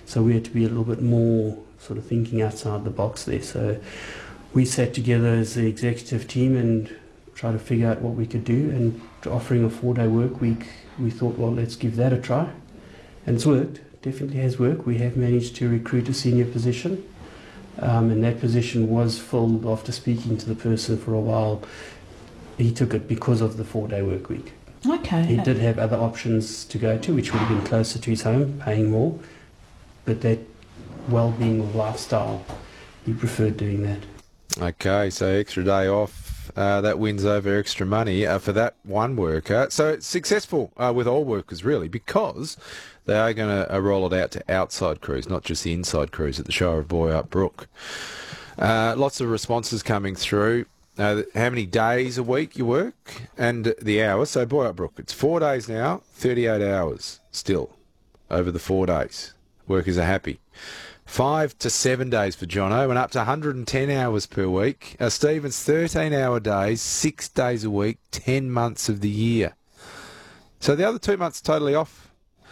So we had to be a little bit more sort of thinking outside the box there. So we sat together as the executive team and tried to figure out what we could do. And offering a 4-day work week, we thought, well, let's give that a try. And it's worked. Definitely has worked. We have managed to recruit a senior position. And that position was filled after speaking to the person for a while. He took it because of the 4-day work week. Okay. He did have other options to go to, which would have been closer to his home, paying more. But that well-being of lifestyle, he preferred doing that. Okay, so extra day off, that wins over extra money for that one worker. So it's successful with all workers, really, because they are going to roll it out to outside crews, not just the inside crews at the Shire of Boyup Brook. Lots of responses coming through. How many days a week you work and the hours. So Boyup Brook, it's 4 days now, 38 hours still over the 4 days. Workers are happy. 5 to 7 days for Jono and up to 110 hours per week. Stephen's 13-hour days, 6 days a week, 10 months of the year. So the other 2 months totally off.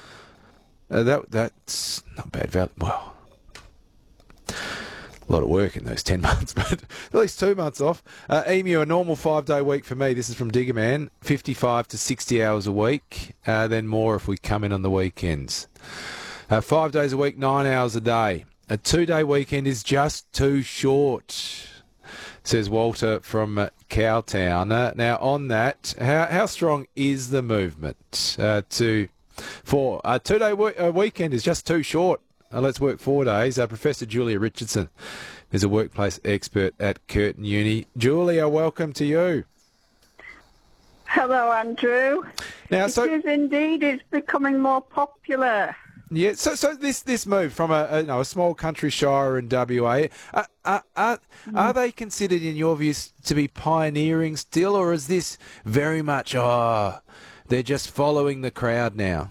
That's not bad value. Well, a lot of work in those 10 months, but at least 2 months off. Emu, a normal 5-day week for me. This is from Diggerman. 55 to 60 hours a week, then more if we come in on the weekends. 5 days a week, 9 hours a day. A 2-day weekend is just too short, says Walter from Cowtown. Now, on that, how strong is the movement for a 2-day weekend is just too short? Let's work 4 days. Professor Julia Richardson is a workplace expert at Curtin Uni. Julia, welcome to you. Hello, Andrew. Now, it is indeed. It's becoming more popular. Yeah. So this move from a small country shire in WA, are they considered, in your views, to be pioneering still, or is this very much they're just following the crowd now?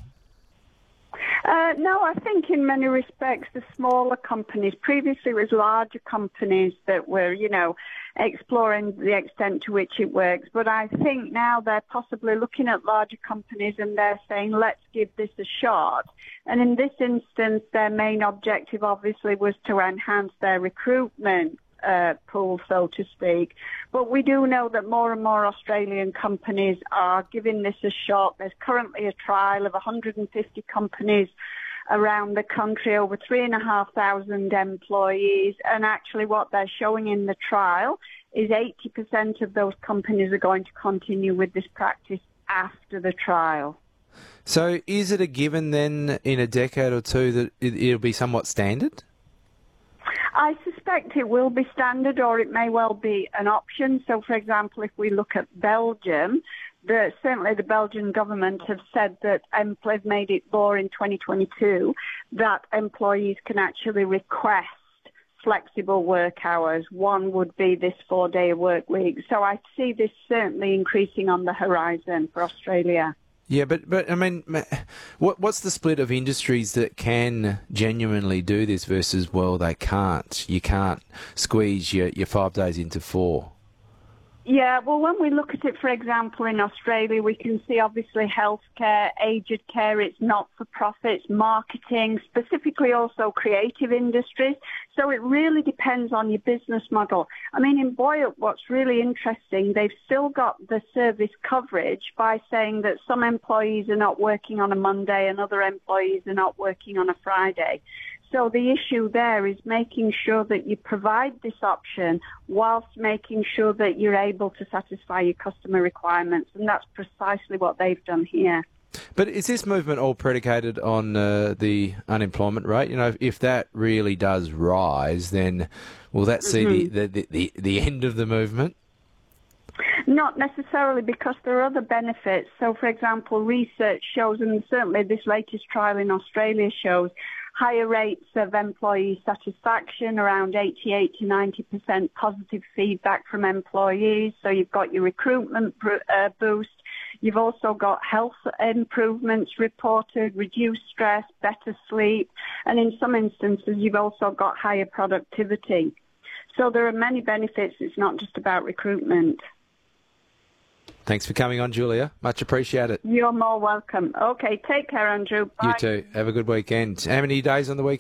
No, I think in many respects the smaller companies, previously it was larger companies that were, exploring the extent to which it works. But I think now they're possibly looking at larger companies and they're saying, let's give this a shot. And in this instance, their main objective obviously was to enhance their recruitment pool, so to speak. But we do know that more and more Australian companies are giving this a shot. There's currently a trial of 150 companies around the country, over 3,500 employees, and actually what they're showing in the trial is 80% of those companies are going to continue with this practice after the trial. So is it a given then in a decade or two that it'll be somewhat standard? I suspect it will be standard, or it may well be an option. So, for example, if we look at Belgium, certainly the Belgian government have said that they've made it law in 2022 that employees can actually request flexible work hours. One would be this 4-day work week. So I see this certainly increasing on the horizon for Australia. Yeah, but I mean, what's the split of industries that can genuinely do this versus, well, they can't? You can't squeeze your 5 days into 4. Yeah, well, when we look at it, for example, in Australia, we can see obviously healthcare, aged care, it's not-for-profits, marketing, specifically also creative industries. So it really depends on your business model. I mean, in Boyup, what's really interesting, they've still got the service coverage by saying that some employees are not working on a Monday and other employees are not working on a Friday. So the issue there is making sure that you provide this option whilst making sure that you're able to satisfy your customer requirements. And that's precisely what they've done here. But is this movement all predicated on the unemployment rate? You know, if that really does rise, then will that see the end of the movement? Not necessarily, because there are other benefits. So, for example, research shows, and certainly this latest trial in Australia shows, higher rates of employee satisfaction, around 88 to 90% positive feedback from employees. So you've got your recruitment boost. You've also got health improvements reported, reduced stress, better sleep, and in some instances you've also got higher productivity. So there are many benefits. It's not just about recruitment. Thanks for coming on, Julia. Much appreciated. You're more welcome. Okay, take care, Andrew. Bye. You too. Have a good weekend. How many days on the weekend?